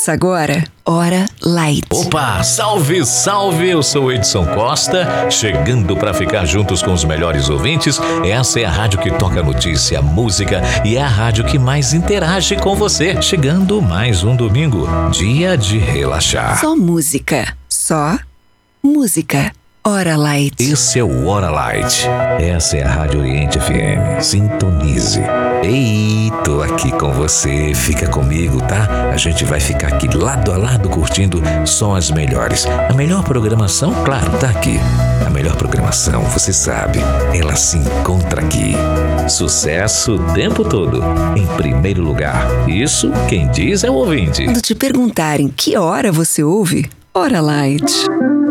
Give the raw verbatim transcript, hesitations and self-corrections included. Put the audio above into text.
Começa agora, Hora Light. Opa, salve, salve, eu sou Edson Costa, chegando para ficar juntos com os melhores ouvintes. Essa é a rádio que toca notícia, música e é a rádio que mais interage com você. Chegando mais um domingo, dia de relaxar. Só música, só música. Hora Light. Esse é o Hora Light. Essa é a Rádio Oriente F M. Sintonize. Ei, tô aqui com você. Fica comigo, tá? A gente vai ficar aqui lado a lado curtindo só as melhores. A melhor programação, claro, tá aqui. A melhor programação, você sabe, ela se encontra aqui. Sucesso o tempo todo. Em primeiro lugar. Isso quem diz é o ouvinte. Quando te perguntarem que hora você ouve, Hora Light.